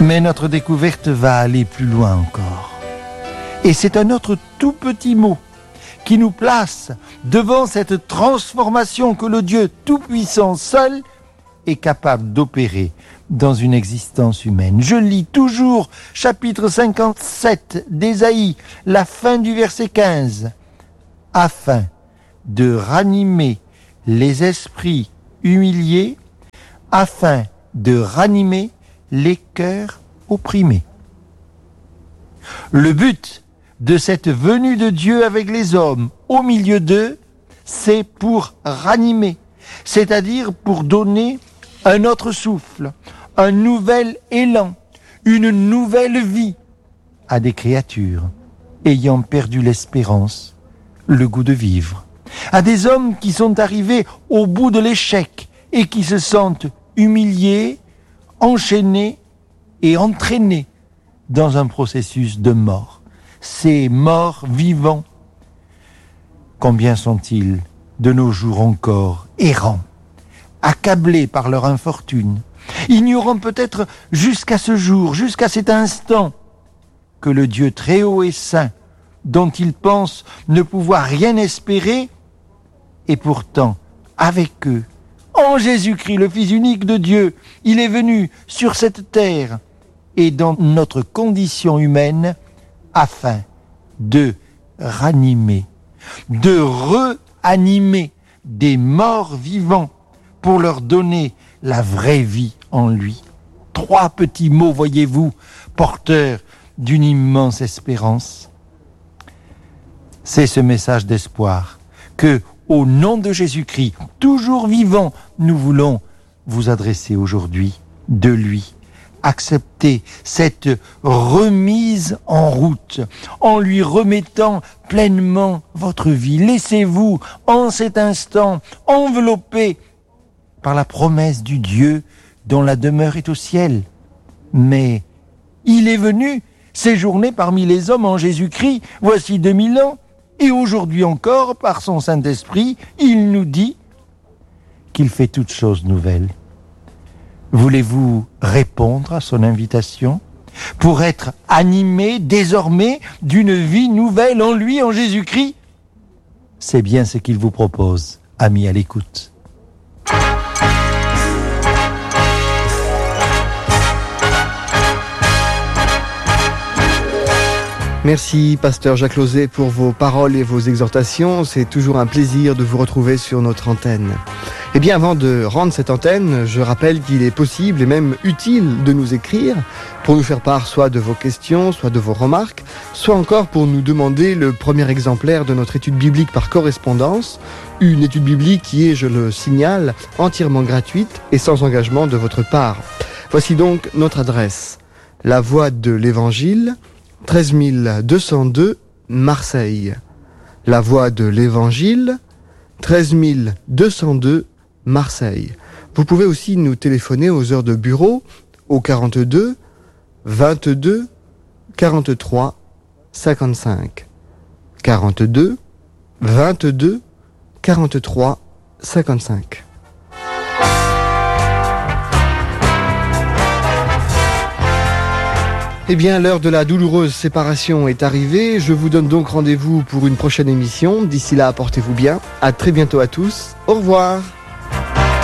Mais notre découverte va aller plus loin encore. Et c'est un autre tout petit mot qui nous place devant cette transformation que le Dieu Tout-Puissant seul est capable d'opérer dans une existence humaine. Je lis toujours chapitre 57 d'Ésaïe, la fin du verset 15. Afin de ranimer les esprits humiliés, afin de ranimer les cœurs opprimés. Le but de cette venue de Dieu avec les hommes au milieu d'eux, c'est pour ranimer, c'est-à-dire pour donner un autre souffle, un nouvel élan, une nouvelle vie à des créatures ayant perdu l'espérance, le goût de vivre, à des hommes qui sont arrivés au bout de l'échec et qui se sentent humiliés, enchaînés et entraînés dans un processus de mort. Ces morts vivants, combien sont-ils de nos jours encore errants, accablés par leur infortune, ignorant peut-être jusqu'à ce jour, jusqu'à cet instant, que le Dieu très haut et saint, dont ils pensent ne pouvoir rien espérer, est pourtant avec eux. En Jésus-Christ, le Fils unique de Dieu, il est venu sur cette terre et dans notre condition humaine afin de ranimer, de reanimer des morts vivants pour leur donner la vraie vie en lui. 3 petits mots, voyez-vous, porteurs d'une immense espérance. C'est ce message d'espoir que, au nom de Jésus-Christ, toujours vivant, nous voulons vous adresser aujourd'hui de lui. Acceptez cette remise en route en lui remettant pleinement votre vie. Laissez-vous, en cet instant, envelopper par la promesse du Dieu dont la demeure est au ciel. Mais il est venu séjourner parmi les hommes en Jésus-Christ, voici 2000 ans, et aujourd'hui encore, par son Saint-Esprit, il nous dit qu'il fait toutes choses nouvelles. Voulez-vous répondre à son invitation pour être animé désormais d'une vie nouvelle en lui, en Jésus-Christ? C'est bien ce qu'il vous propose, amis à l'écoute. Merci, pasteur Jacques Lauzet, pour vos paroles et vos exhortations. C'est toujours un plaisir de vous retrouver sur notre antenne. Eh bien, avant de rendre cette antenne, je rappelle qu'il est possible et même utile de nous écrire pour nous faire part soit de vos questions, soit de vos remarques, soit encore pour nous demander le premier exemplaire de notre étude biblique par correspondance, une étude biblique qui est, je le signale, entièrement gratuite et sans engagement de votre part. Voici donc notre adresse. La Voix de l'Évangile, 13 202 Marseille. La Voix de l'Évangile, 13 202 Marseille. Vous pouvez aussi nous téléphoner aux heures de bureau au 42 22 43 55. 42 22 43 55. Eh bien, l'heure de la douloureuse séparation est arrivée. Je vous donne donc rendez-vous pour une prochaine émission. D'ici là, portez-vous bien. À très bientôt à tous. Au revoir.